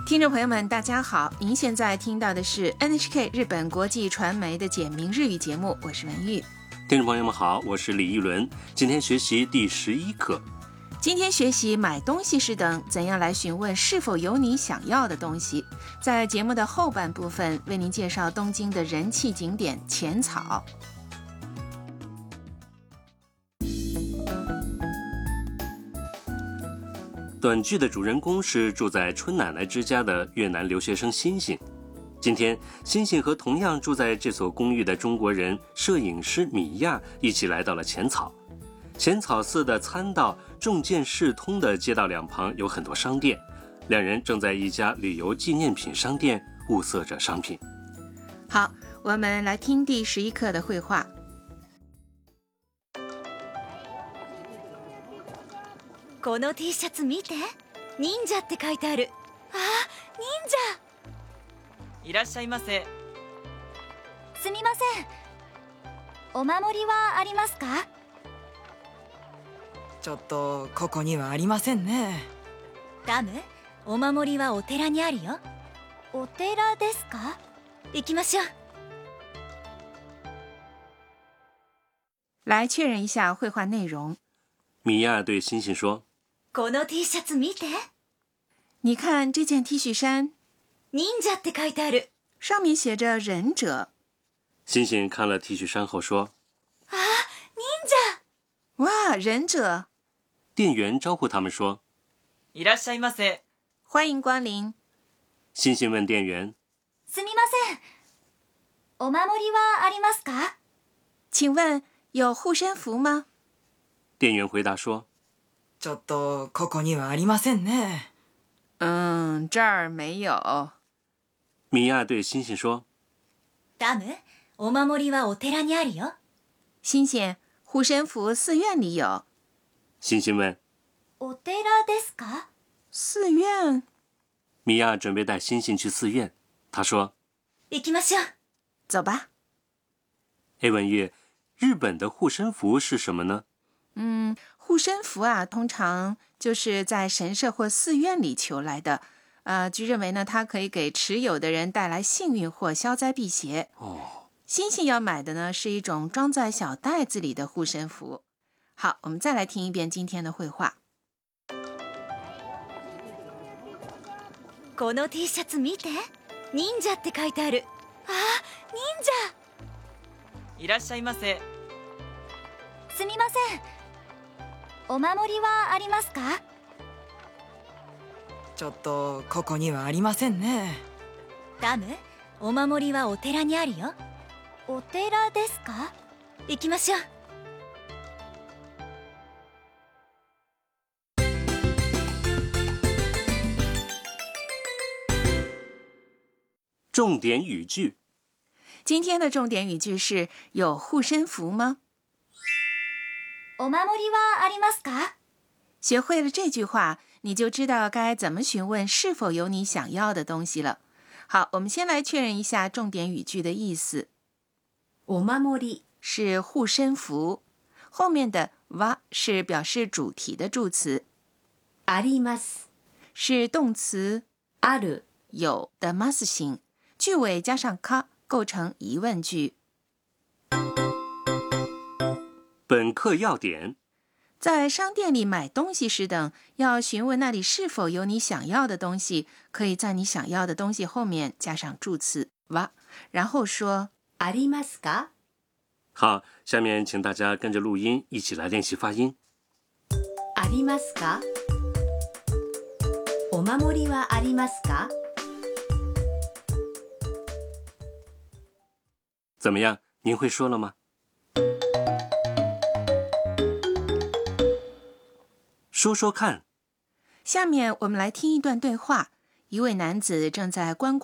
听众朋友们大家好，您现在听到的是 NHK 日本国际传媒的简明日语节目，我是文玉。 听众朋友们好，我是李一伦，今天学习第11课。 今天学习买东西时等怎样来询问是否有你想要的东西。在节目的后半部分为您介绍东京的人气景点浅草。 短剧的主人公是住在春奶奶之家的越南留学生欣欣。今天，欣欣和同样住在这所公寓的中国人摄影师米亚一起来到了浅草。浅草寺的参道众见世通的街道两旁有很多商店，两人正在一家旅游纪念品商店物色着商品。 好，我们来听第11课的绘画。 この T シャツ見て、忍者って書いてある。あ、忍者。 いらっしゃいませ。 すみません。お守りはありますか？ ちょっとここにはありませんね。 ダム、お守りはお寺にあるよ。お寺ですか？行きましょう。 来确认一下绘画内容。 米亚对欣欣说： この T シャツ見て。 你看这件 T 恤衫， 忍者って書いてある。 上面写着忍者。 欣欣看了 T 恤衫后说： 啊，忍者！ 哇，忍者！ 店员招呼他们说： いらっしゃいませ。 欢迎光临。 欣欣问店员： すみません。お守りはありますか？ 请问有护身符吗？ 店员回答说： ちょっとここにはありませんね。 这儿没有。 米亚对欣欣说： ダム、お守りはお寺にあるよ。 欣欣，护身符寺院里有。 欣欣问： お寺ですか？ 寺院？ 米亚准备带欣欣去寺院。他说： 行きましょう。 走吧。 文玉，日本的护身符是什么呢？ 护身符啊，通常就是在神社或寺院里求来的。据认为呢，它可以给持有的人带来幸运或消灾辟邪。欣欣要买的呢，是一种装在小袋子里的护身符。好，我们再来听一遍今天的绘画。 この T シャツ見て、忍者って書いてある。あ、忍者！ いらっしゃいませ。 すみません。お守りはありますか？ ちょっとここにはありませんね。 ダム、お守りはお寺にあるよ。お寺ですか？行きましょう。 重点语句。 今天的重点语句是有护身符吗？ お守りはありますか？ 学会了这句话，你就知道该怎么询问是否有你想要的东西了。好，我们先来确认一下重点语句的意思。 お守り是护身符，后面的は是表示主题的助词。 あります是动词ある有的ます形，句尾加上か构成疑问句。 本课要点： 在商店里买东西时等，要询问那里是否有你想要的东西，可以在你想要的东西后面加上助词は，然后说ありますか？ 好，下面请大家跟着录音一起来练习发音。 ありますか？お守りはありますか？ 怎么样？您会说了吗？说说看。 下面我们来听一段对话，一位男子正在观光